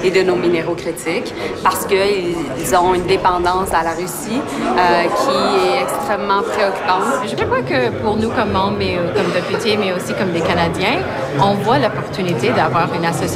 et de nos minéraux critiques parce qu'ils ont une dépendance à la Russie qui est extrêmement préoccupante. Je crois que pour nous comme membres, mais comme députés, mais aussi comme des Canadiens, on voit l'opportunité d'avoir une association